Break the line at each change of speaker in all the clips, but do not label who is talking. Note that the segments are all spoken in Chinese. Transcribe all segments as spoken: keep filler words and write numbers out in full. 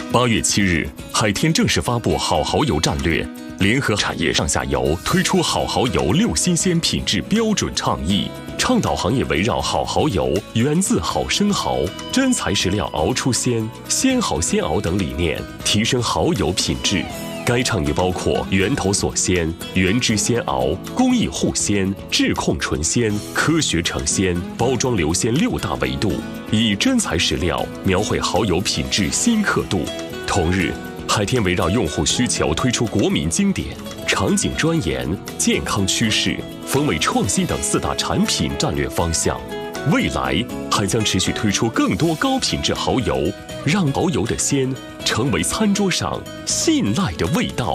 八月七日，海天正式发布好蚝油战略，联合产业上下游推出好蚝油六新鲜品质标准倡议，倡导行业围绕好蚝油源自好生蚝、真材实料熬出鲜、鲜好鲜熬等理念，提升蚝油品质。该倡议包括源头锁鲜、原汁鲜熬、工艺护鲜、质控纯鲜、科学成鲜、包装流鲜六大维度，以真材实料描绘蚝油品质新刻度。同日，海天围绕用户需求推出国民经典、场景专研、健康趋势、风味创新等四大产品战略方向。未来还将持续推出更多高品质蚝油，让蚝油的鲜成为餐桌上信赖的味道。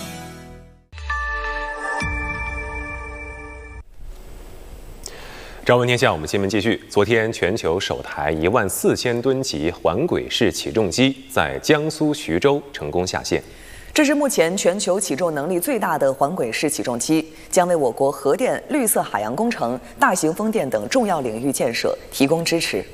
朝闻天下，我们新闻继续。昨天，全球首台一万四千吨级环轨式起重机在江苏徐州成功下线。
这是目前全球起重能力最大的环轨式起重机，将为我国核电、绿色海洋工程、大型风电等重要领域建设提供支持。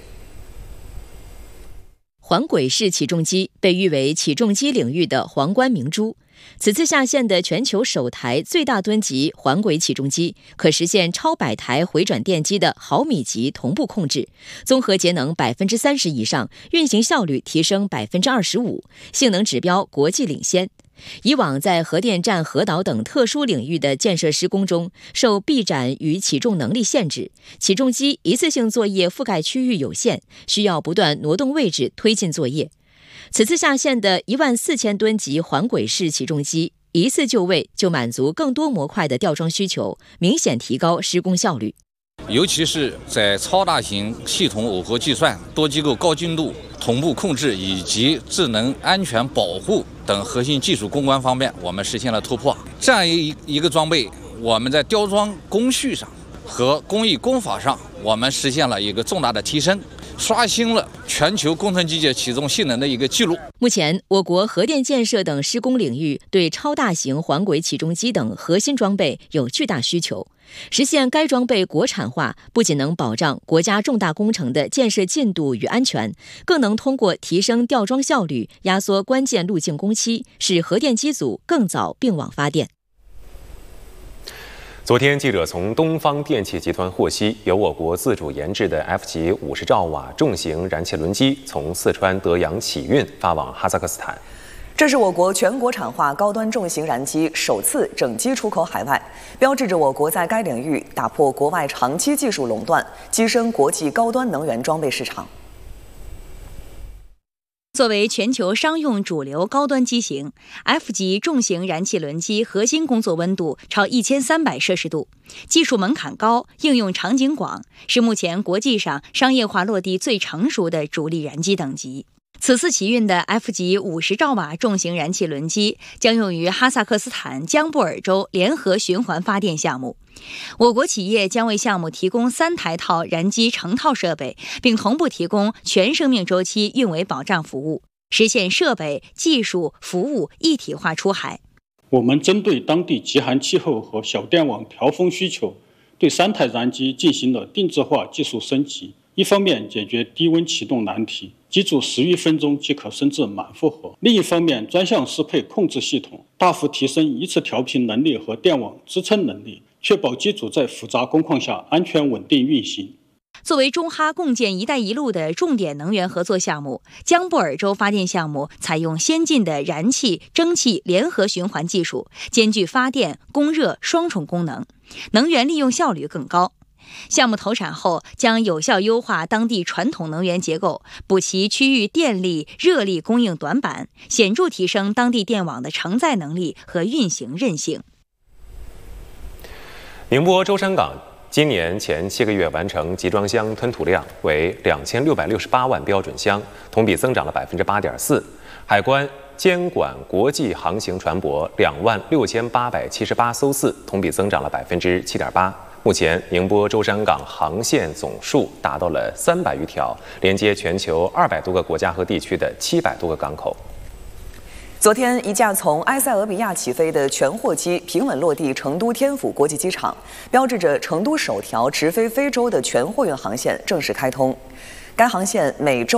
环轨式起重机被誉为起重机领域的皇冠明珠。此次下线的全球首台最大吨级环轨起重机，可实现超百台回转电机的毫米级同步控制，综合节能百分之三十以上，运行效率提升百分之二十五，性能指标国际领先。以往在核电站、核岛等特殊领域的建设施工中，受臂展与起重能力限制，起重机一次性作业覆盖区域有限，需要不断挪动位置推进作业。此次下线的一万四千吨级环轨式起重机，一次就位就满足更多模块的吊装需求，明显提高施工效率。
尤其是在超大型系统耦合计算、多机构高精度同步控制以及智能安全保护等核心技术攻关方面，我们实现了突破。这样一一个装备，我们在吊装工序上和工艺工法上，我们实现了一个重大的提升，刷新了全球工程机械起重性能的一个记录。
目前，我国核电建设等施工领域对超大型环轨起重机等核心装备有巨大需求。实现该装备国产化，不仅能保障国家重大工程的建设进度与安全，更能通过提升吊装效率，压缩关键路径工期，使核电机组更早并网发电。
昨天，记者从东方电气集团获悉，由我国自主研制的 F 级五十兆瓦重型燃气轮机从四川德阳起运，发往哈萨克斯坦。
这是我国全国产化高端重型燃机首次整机出口海外，标志着我国在该领域打破国外长期技术垄断，跻身国际高端能源装备市场。
作为全球商用主流高端机型 ，F 级重型燃气轮机核心工作温度超一千三百摄氏度，技术门槛高，应用场景广，是目前国际上商业化落地最成熟的主力燃机等级。此次起运的 F 级五十兆瓦重型燃气轮机将用于哈萨克斯坦江布尔州联合循环发电项目。我国企业将为项目提供三台套燃机成套设备，并同步提供全生命周期运维保障服务，实现设备、技术、服务一体化出海。
我们针对当地极寒气候和小电网调峰需求，对三台燃机进行了定制化技术升级。一方面解决低温启动难题，机组十余分钟即可升至满负荷；另一方面，专项适配控制系统大幅提升一次调频能力和电网支撑能力，确保机组在复杂工况下安全稳定运行。
作为中哈共建“一带一路”的重点能源合作项目，江布尔州发电项目采用先进的燃气、蒸汽联合循环技术，兼具发电、供热双重功能，能源利用效率更高。项目投产后，将有效优化当地传统能源结构，补齐区域电力、热力供应短板，显著提升当地电网的承载能力和运行韧性。
宁波舟山港今年前七个月完成集装箱吞吐量为两千六百六十八万标准箱，同比增长了百分之八点四。海关监管国际航行船舶两万六千八百七十八艘次，同比增长了百分之七点八。目前，宁波舟山港航线总数达到了三百余条，连接全球二百多个国家和地区的七百多个港口。
昨天，一架从埃塞俄比亚起飞的全货机平稳落地成都天府国际机场，标志着成都首条直飞非洲的全货运航线正式开通。该航线每周